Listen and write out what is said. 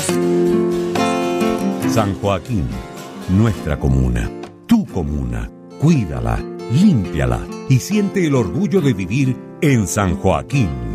San Joaquín, nuestra comuna, tu comuna. Cuídala, límpiala y siente el orgullo de vivir en San Joaquín.